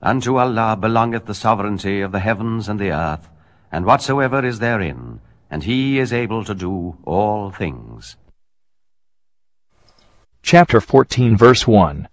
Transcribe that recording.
Unto Allah belongeth the sovereignty of the heavens and the earth, and whatsoever is therein, and he is able to do all things. Chapter 14, verse 1.